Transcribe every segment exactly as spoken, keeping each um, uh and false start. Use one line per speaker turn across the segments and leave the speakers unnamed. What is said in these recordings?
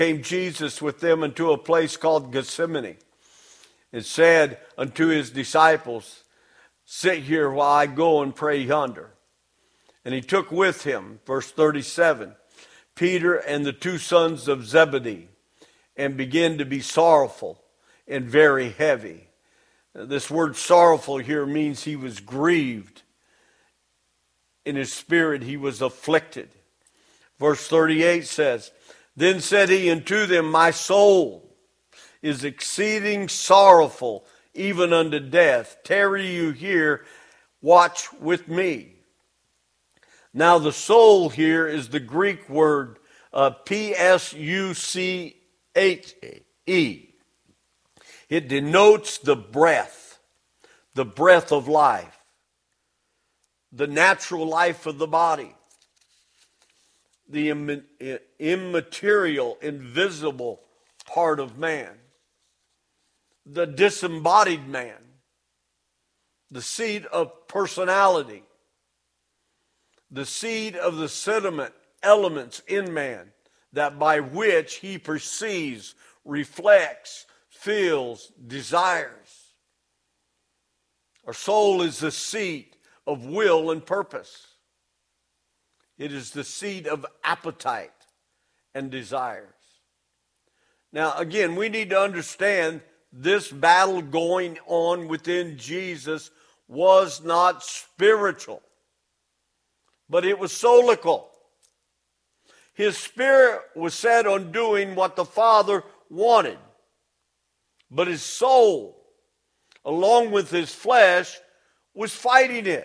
came Jesus with them into a place called Gethsemane, and said unto his disciples, sit here while I go and pray yonder. And he took with him, verse thirty-seven, Peter and the two sons of Zebedee, and began to be sorrowful and very heavy. This word sorrowful here means he was grieved. In his spirit he was afflicted. Verse thirty-eight says, then said he unto them, my soul is exceeding sorrowful, even unto death. Tarry you here, watch with me. Now the soul here is the Greek word uh, P S U C H E. It denotes the breath, the breath of life, the natural life of the body, the Im- immaterial, invisible part of man, the disembodied man, the seed of personality, the seed of the sediment elements in man, that by which he perceives, reflects, feels, desires. Our soul is the seat of will and purpose. It is the seat of appetite and desires. Now, again, we need to understand this battle going on within Jesus was not spiritual, but it was soulical. His spirit was set on doing what the Father wanted, but his soul, along with his flesh, was fighting it.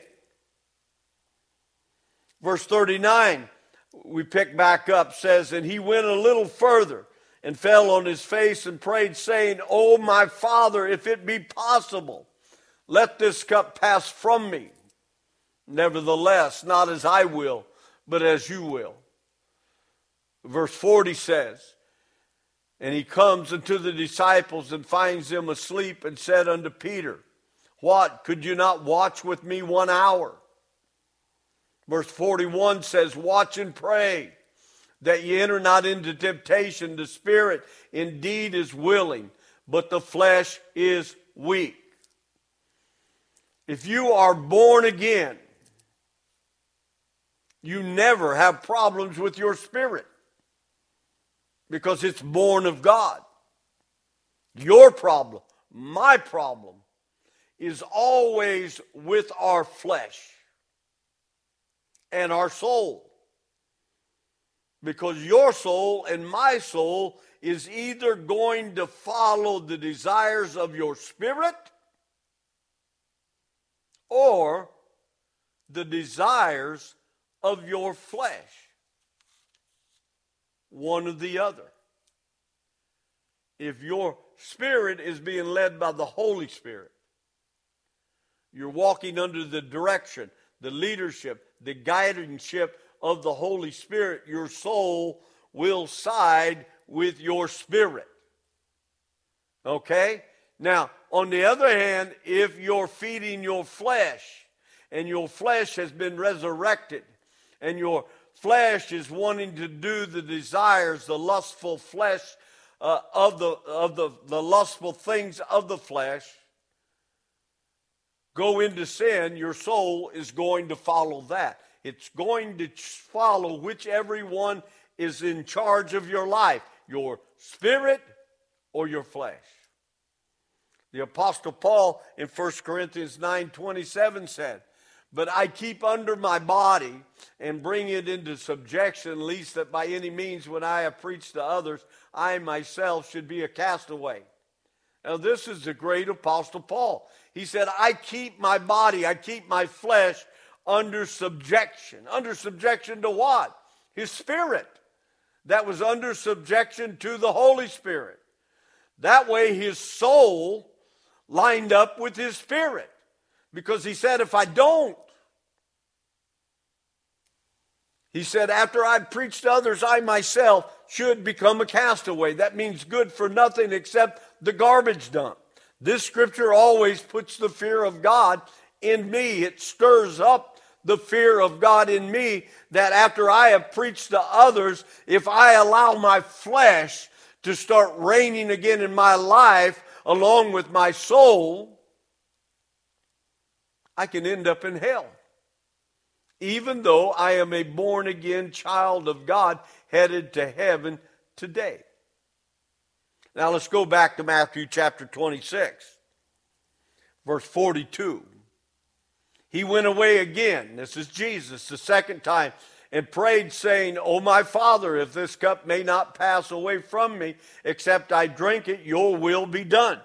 Verse thirty-nine, we pick back up, says, and he went a little further and fell on his face and prayed, saying, O my Father, if it be possible, let this cup pass from me. Nevertheless, not as I will, but as you will. Verse forty says, and he comes unto the disciples and finds them asleep, and said unto Peter, what, could you not watch with me one hour? Verse forty-one says, watch and pray, that ye enter not into temptation. The spirit indeed is willing, but the flesh is weak. If you are born again, you never have problems with your spirit, because it's born of God. Your problem, my problem, is always with our flesh and our soul. Because your soul and my soul is either going to follow the desires of your spirit or the desires of your flesh. One or the other. If your spirit is being led by the Holy Spirit, you're walking under the direction, the leadership, the guidance of the Holy Spirit, your soul will side with your spirit. Okay? Now, on the other hand, if you're feeding your flesh, and your flesh has been resurrected, and your flesh is wanting to do the desires, the lustful flesh uh, of the of the, the lustful things of the flesh, go into sin, your soul is going to follow that. It's going to follow whichever one is in charge of your life, your spirit or your flesh. The Apostle Paul in First Corinthians nine twenty-seven said, but I keep under my body and bring it into subjection, lest that by any means when I have preached to others, I myself should be a castaway. Now this is the great Apostle Paul. He said, I keep my body, I keep my flesh under subjection. Under subjection to what? His spirit. That was under subjection to the Holy Spirit. That way his soul lined up with his spirit. Because he said, if I don't, he said, after I've preached to others, I myself should become a castaway. That means good for nothing except the garbage dump. This scripture always puts the fear of God in me. It stirs up the fear of God in me, that after I have preached to others, if I allow my flesh to start reigning again in my life along with my soul, I can end up in hell. Even though I am a born-again child of God headed to heaven today. Now let's go back to Matthew chapter twenty-six, verse forty-two. He went away again, this is Jesus, the second time, and prayed, saying, O my Father, if this cup may not pass away from me, except I drink it, your will be done.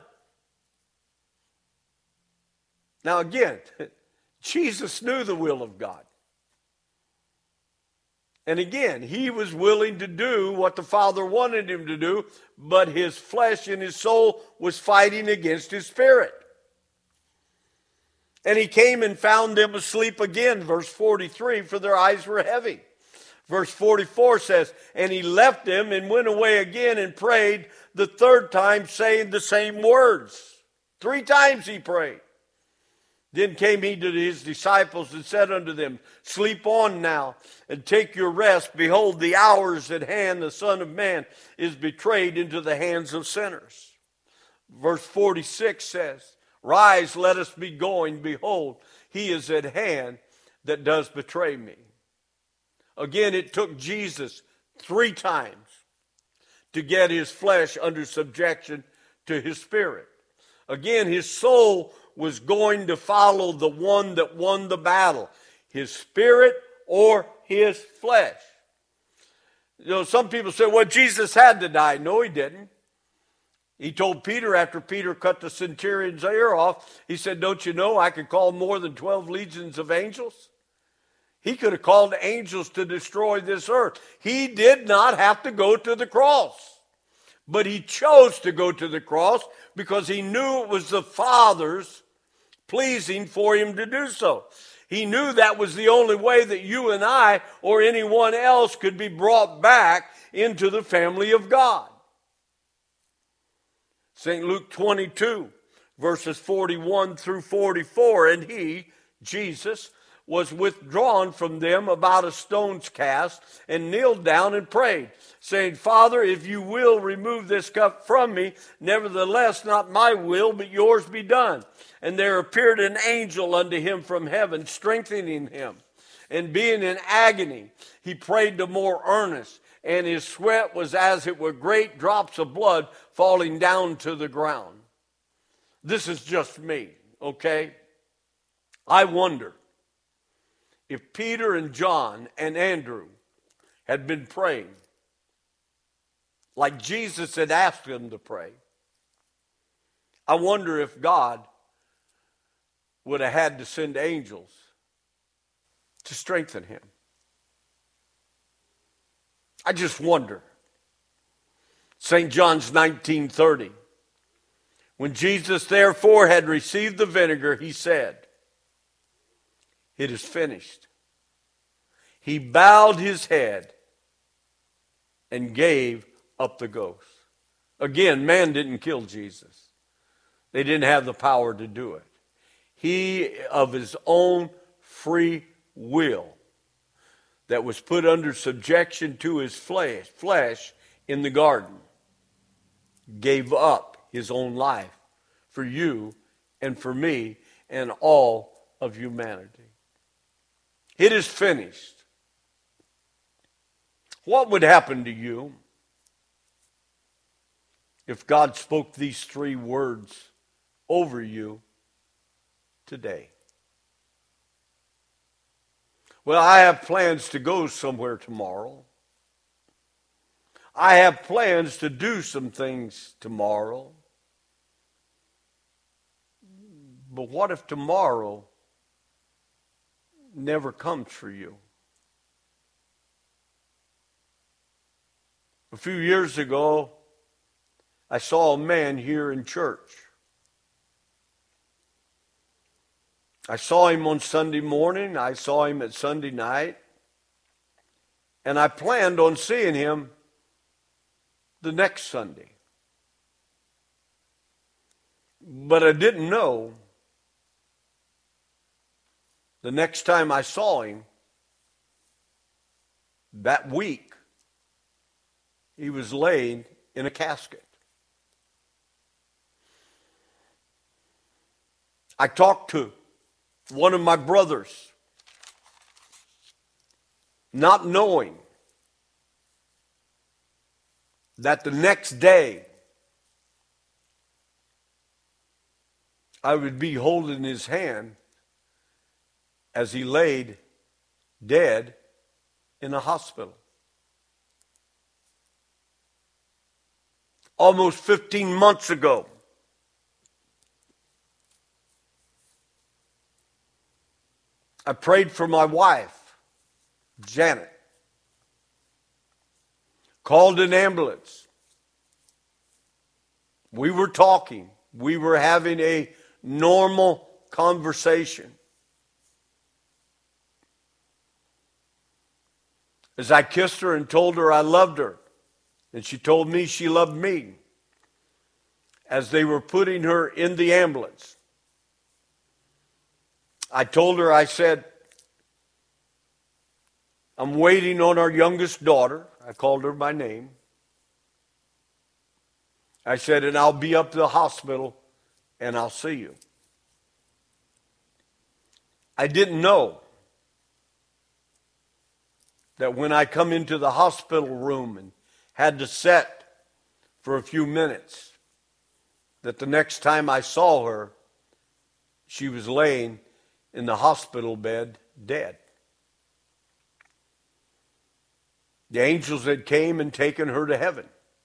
Now again, Jesus knew the will of God. And again, he was willing to do what the Father wanted him to do, but his flesh and his soul was fighting against his spirit. And he came and found them asleep again, verse forty-three, for their eyes were heavy. Verse forty-four says, and he left them and went away again and prayed the third time, saying the same words. Three times he prayed. Then came he to his disciples and said unto them, sleep on now and take your rest. Behold, the hour is at hand, the Son of Man is betrayed into the hands of sinners. Verse forty-six says, rise, let us be going. Behold, he is at hand that does betray me. Again, it took Jesus three times to get his flesh under subjection to his spirit. Again, his soul was going to follow the one that won the battle, his spirit or his flesh. You know, some people say, well, Jesus had to die. No, he didn't. He told Peter after Peter cut the centurion's ear off, he said, don't you know I could call more than twelve legions of angels? He could have called angels to destroy this earth. He did not have to go to the cross. But he chose to go to the cross because he knew it was the Father's pleasing for him to do so. He knew that was the only way that you and I or anyone else could be brought back into the family of God. Saint Luke twenty-two, verses forty-one through forty-four, and he, Jesus, was withdrawn from them about a stone's cast, and kneeled down and prayed, saying, Father, if you will remove this cup from me, nevertheless not my will, but yours be done. And there appeared an angel unto him from heaven, strengthening him. And being in agony, he prayed the more earnest, and his sweat was as it were great drops of blood falling down to the ground. This is just me, okay? I wonder if Peter and John and Andrew had been praying like Jesus had asked them to pray, I wonder if God would have had to send angels to strengthen him. I just wonder. Saint John's nineteen thirty. When Jesus therefore had received the vinegar, he said, it is finished. He bowed his head and gave up the ghost. Again, man didn't kill Jesus. They didn't have the power to do it. He, of his own free will, that was put under subjection to his flesh, flesh in the garden, gave up his own life for you and for me and all of humanity. It is finished. What would happen to you if God spoke these three words over you today? Well, I have plans to go somewhere tomorrow. I have plans to do some things tomorrow. But what if tomorrow never comes for you? A few years ago, I saw a man here in church. I saw him on Sunday morning. I saw him at Sunday night. And I planned on seeing him the next Sunday. But I didn't know The next time I saw him, that week, he was laying in a casket. I talked to one of my brothers, not knowing that the next day I would be holding his hand as he laid dead in a hospital. Almost fifteen months ago, I prayed for my wife, Janet. Called an ambulance. We were talking. We were having a normal conversation. As I kissed her and told her I loved her, and she told me she loved me, as they were putting her in the ambulance, I told her, I said, I'm waiting on our youngest daughter. I called her by name. I said, and I'll be up to the hospital and I'll see you. I didn't know that when I come into the hospital room and had to sit for a few minutes, that the next time I saw her, she was laying in the hospital bed dead. The angels had came and taken her to heaven.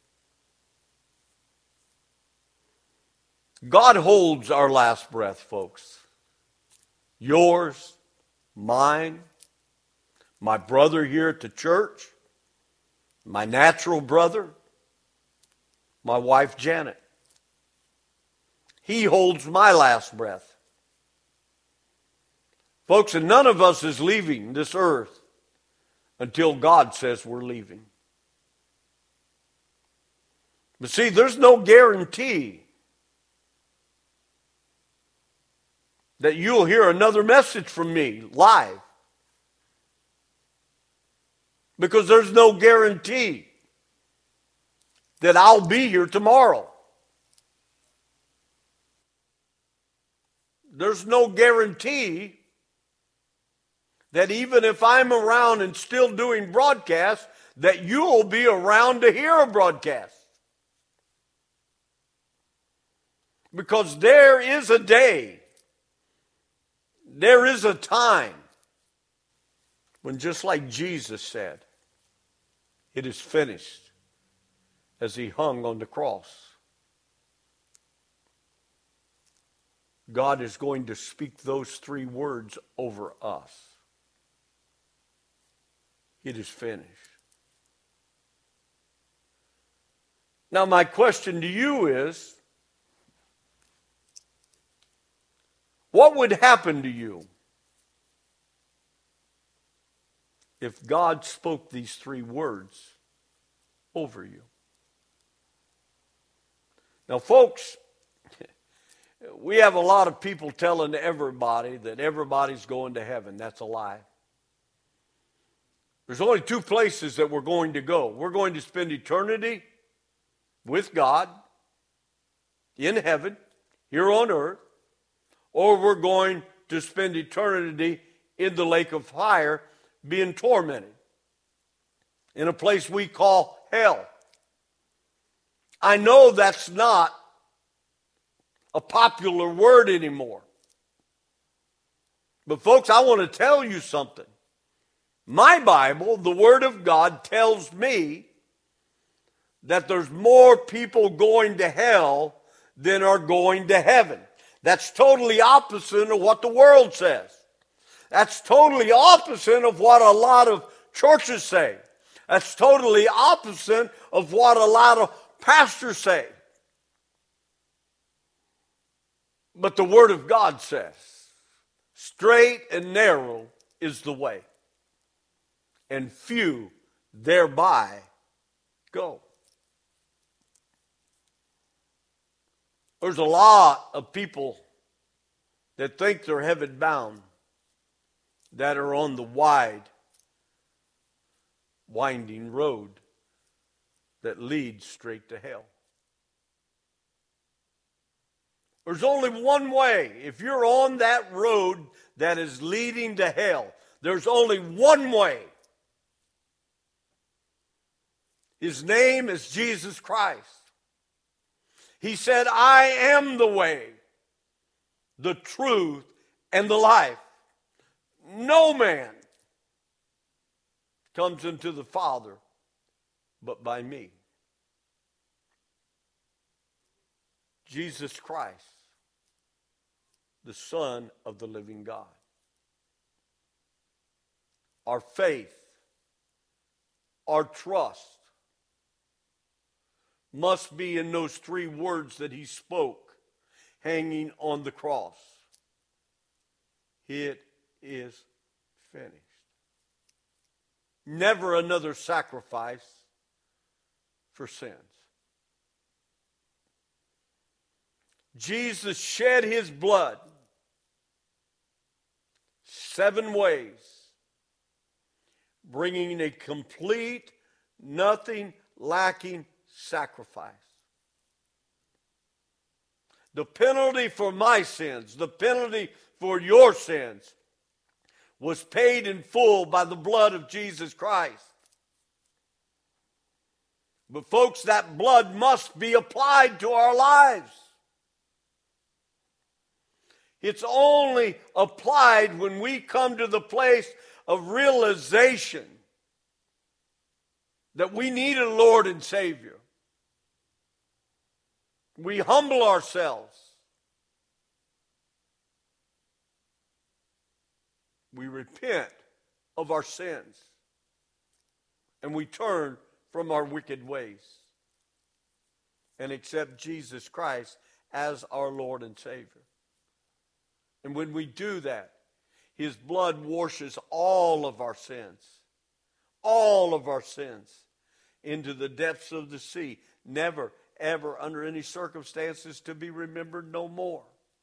God holds our last breath, folks. Yours, mine, my brother here at the church, my natural brother, my wife Janet. He holds my last breath. Folks, and none of us is leaving this earth until God says we're leaving. But see, there's no guarantee that you'll hear another message from me live. Because there's no guarantee that I'll be here tomorrow. There's no guarantee that even if I'm around and still doing broadcasts, that you'll be around to hear a broadcast. Because there is a day, there is a time when, just like Jesus said, it is finished, as he hung on the cross. God is going to speak those three words over us. It is finished. Now, my question to you is, what would happen to you if God spoke these three words over you? Now, folks, we have a lot of people telling everybody that everybody's going to heaven. That's a lie. There's only two places that we're going to go. We're going to spend eternity with God in heaven, here on earth, or we're going to spend eternity in the lake of fire being tormented in a place we call hell. I know that's not a popular word anymore. But folks, I want to tell you something. My Bible, the Word of God, tells me that there's more people going to hell than are going to heaven. That's totally opposite of what the world says. That's totally opposite of what a lot of churches say. That's totally opposite of what a lot of pastors say. But the Word of God says, straight and narrow is the way, and few thereby go. There's a lot of people that think they're heaven bound that are on the wide, winding road that leads straight to hell. There's only one way. If you're on that road that is leading to hell, there's only one way. His name is Jesus Christ. He said, I am the way, the truth, and the life. No man comes unto the Father but by me. Jesus Christ, the Son of the living God. Our faith, our trust must be in those three words that he spoke hanging on the cross. It is finished. Never another sacrifice for sins. Jesus shed his blood seven ways, bringing a complete, nothing lacking sacrifice. The penalty for my sins, the penalty for your sins, was paid in full by the blood of Jesus Christ. But folks, that blood must be applied to our lives. It's only applied when we come to the place of realization that we need a Lord and Savior. We humble ourselves. We repent of our sins. And we turn from our wicked ways and accept Jesus Christ as our Lord and Savior. And when we do that, his blood washes all of our sins, all of our sins, into the depths of the sea, never, ever, under any circumstances, to be remembered no more.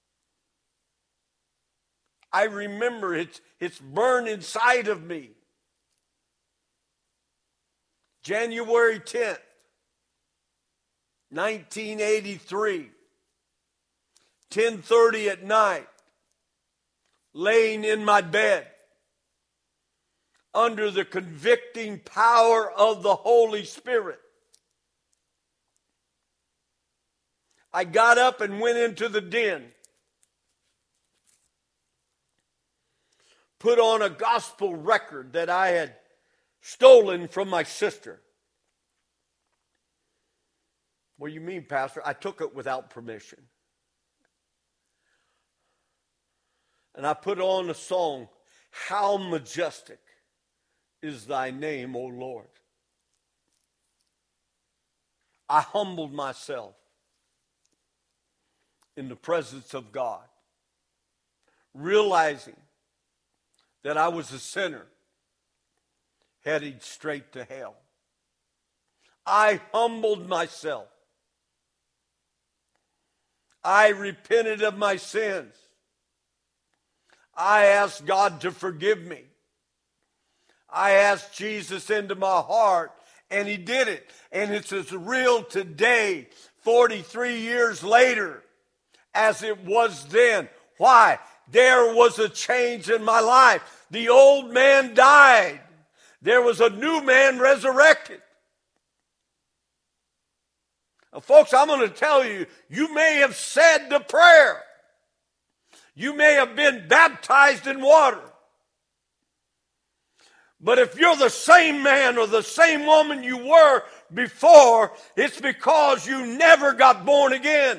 I remember it's, it's burned inside of me. January tenth, nineteen eighty-three, ten thirty at night, laying in my bed, under the convicting power of the Holy Spirit. I got up and went into the den, put on a gospel record that I had stolen from my sister. What do you mean, Pastor? I took it without permission. And I put on a song, How Majestic is Thy Name, O Lord. I humbled myself in the presence of God, realizing that I was a sinner headed straight to hell. I humbled myself. I repented of my sins. I asked God to forgive me. I asked Jesus into my heart, and he did it. And it's as real today, forty-three years later, as it was then. Why? There was a change in my life. The old man died. There was a new man resurrected. Now, folks, I'm going to tell you, you may have said the prayer. You may have been baptized in water. But if you're the same man or the same woman you were before, it's because you never got born again.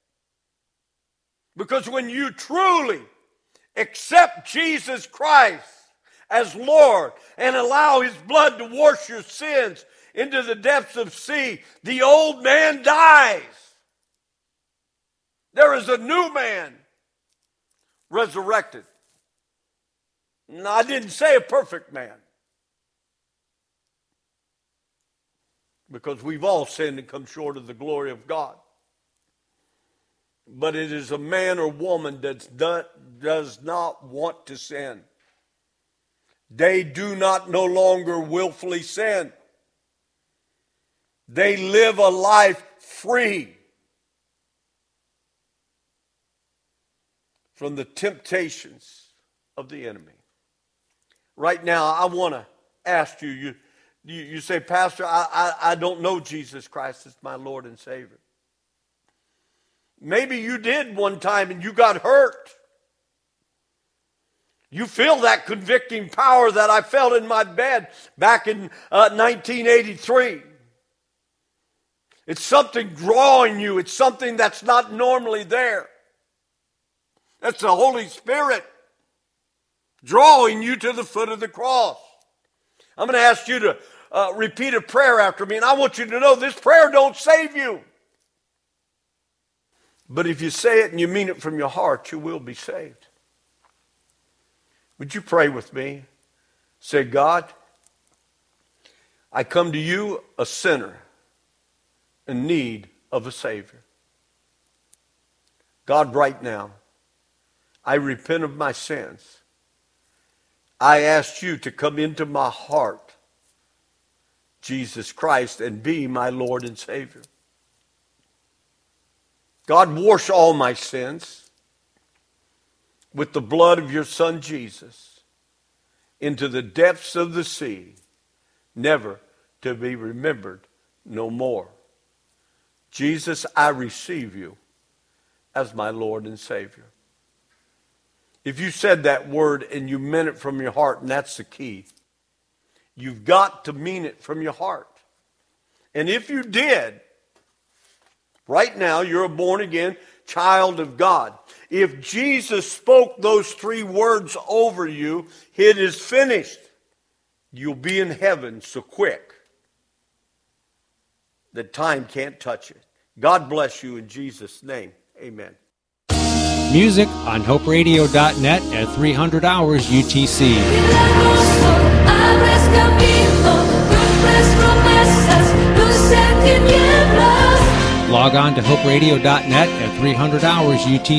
Because when you truly accept Jesus Christ as Lord and allow his blood to wash your sins into the depths of sea, the old man dies. There is a new man resurrected. Now, I didn't say a perfect man, because we've all sinned and come short of the glory of God. But it is a man or woman that does not want to sin. They do not no longer willfully sin. They live a life free from the temptations of the enemy. Right now, I want to ask you, you, you, you say, Pastor, I, I, I don't know Jesus Christ as my Lord and Savior. Maybe you did one time and you got hurt. You feel that convicting power that I felt in my bed back in uh, nineteen eighty-three. It's something drawing you. It's something that's not normally there. That's the Holy Spirit drawing you to the foot of the cross. I'm going to ask you to uh, repeat a prayer after me, and I want you to know this prayer don't save you. But if you say it and you mean it from your heart, you will be saved. Would you pray with me? Say, God, I come to you a sinner in need of a Savior. God, right now, I repent of my sins. I ask you to come into my heart, Jesus Christ, and be my Lord and Savior. God, wash all my sins with the blood of your Son Jesus into the depths of the sea, never to be remembered no more. Jesus, I receive you as my Lord and Savior. If you said that word and you meant it from your heart, and that's the key, you've got to mean it from your heart. And if you did, right now you're a born-again child of God. If Jesus spoke those three words over you, it is finished. You'll be in heaven so quick that time can't touch it. God bless you in Jesus' name. Amen.
Music on hope radio dot net at three hundred hours U T C. Log on to hope radio dot net at three hundred hours U T C.